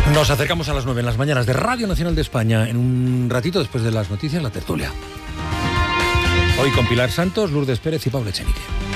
Nos acercamos a las 9 en las mañanas de Radio Nacional de España. En un ratito después de las noticias, la tertulia. Hoy con Pilar Santos, Lourdes Pérez y Pablo Echenique.